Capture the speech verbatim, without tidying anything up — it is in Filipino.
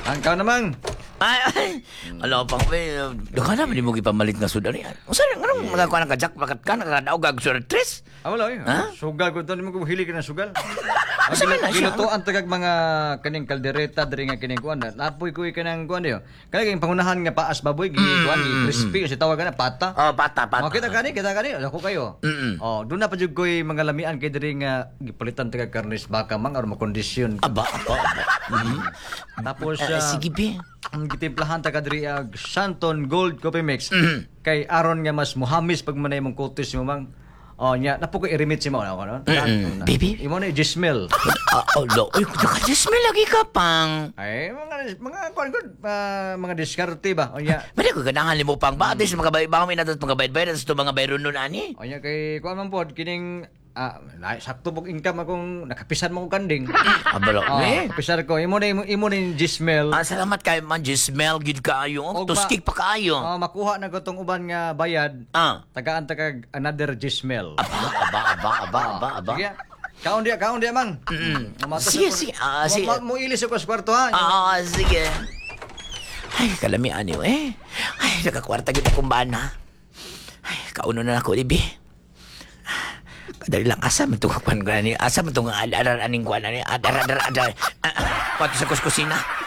Ang kao namang. Ay, ay. Alam pang be, daka naman mo gipamalit nga sudan yan. Usa nga nang mga kuan ka jack pakat ka nakadaog gag suretres. Ah, wala eh. Ha? Sugal ko to, di mo ko hili ka ng sugal. Asa man na siya? Gilutoan tagag mga kaning kaldereta diri nga kining kuan. Napoy ko kanang kuan yo. Kaya kayong pangunahan nga paas baboy, gi kuan, gi crispy kasi tawag na pata. Oh, pata, pata. Oh, kita kani, kita kani. Ako kayo. Mm-mm. Oh, doon na pa jud koy mga lamian kay diri nga gipalitan tagag karnis baka mang aron makondisyon. Aba, aba, aba. Mhm. Tapos Eh, uh, sige be. ang gitimplahan ta kadiri ag Shanton Gold Coffee Mix. Kay aron nga mas muhamis pag manay mong kutis mo mang. Oh, nya napo ko i-remit si mo na ano. Mm-mm. Baby? Imo na Gismel. Ah, oh, lo. Uy, nakadismay lagi ka pang. Ay, mga mga kuan gud ah, mga diskarte ba? O nya. Mali ko ganahan limo pang ba? Atis mga bay, baka may nadat mga bayad-bayad sa mga bayron nun ani. O nya kay kuan man pod kining ah, na, sakto pog income akong nakapisan mo ko kanding. Abalo. Oh, Eh. kapisar ko. Imo na imo, imo na yung Gismel. Ah, salamat kay man smell gid kaayo. Og Tuskik pa kaayo. Oh, makuha na ko tong uban nga bayad. Ah. Tagaan tagag another Gismel. Aba, aba, aba, aba, aba, aba. Sige. Kaon dia, kaon dia mang. Mm. Matas Sige, ako- sige. Ah, Mo- sige. Mo, mo ilis ko sa kwarto ha. Ah, sige. Ay, kalamian niyo eh. Ay, nakakwarta gid akong bana. Ay, kauno na ako, Libi. Kadali lang asa man itong kwan ko na ni. Asa man itong adaran aning kwan na ni. Adar, adar, adar. Ah, ah, Pato sa kuskusina.